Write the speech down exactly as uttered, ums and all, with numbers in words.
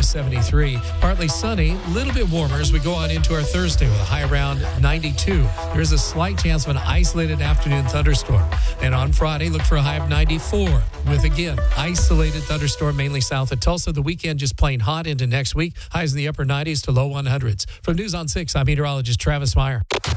of seventy-three. Partly sunny, a little bit warmer as we go on into our Thursday with a high around ninety-two. There is a slight chance of an isolated afternoon thunderstorm. And on Friday, look for a high of ninety-four with, again, isolated thunderstorm mainly south of Tulsa. The weekend just plain hot into next week. Highs in the upper nineties to low hundreds. From News on six, I'm meteorologist Travis Meyer.